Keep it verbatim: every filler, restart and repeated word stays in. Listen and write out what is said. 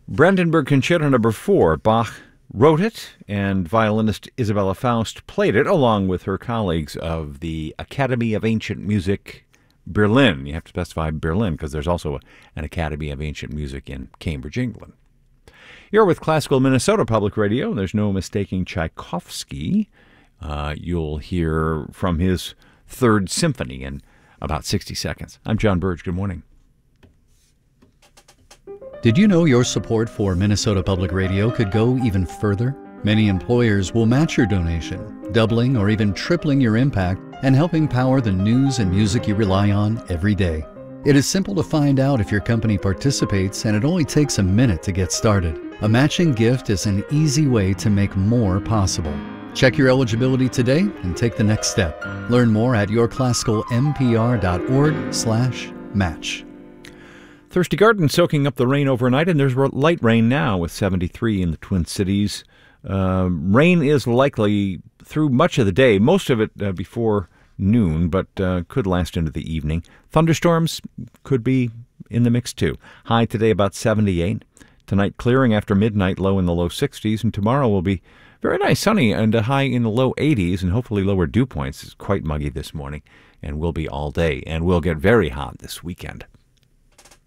Brandenburg Concerto Number Four. Bach wrote it, and violinist Isabella Faust played it along with her colleagues of the Academy of Ancient Music, Berlin. You have to specify Berlin because there's also a, an Academy of Ancient Music in Cambridge, England. You're with Classical Minnesota Public Radio. There's no mistaking Tchaikovsky. Uh, you'll hear from his Third Symphony in about sixty seconds. I'm John Burge. Good morning. Did you know your support for Minnesota Public Radio could go even further? Many employers will match your donation, doubling or even tripling your impact and helping power the news and music you rely on every day. It is simple to find out if your company participates, and it only takes a minute to get started. A matching gift is an easy way to make more possible. Check your eligibility today and take the next step. Learn more at your classical m p r dot org slash match. Thirsty Garden soaking up the rain overnight, and there's light rain now with seventy-three in the Twin Cities. Uh, rain is likely through much of the day, most of it uh, before noon, but uh, could last into the evening. Thunderstorms could be in the mix too. High today about seventy-eight. Tonight clearing after midnight, low in the low sixties, and tomorrow will be very nice, sunny, and a high in the low eighties, and hopefully lower dew points. It's quite muggy this morning, and will be all day, and will get very hot this weekend.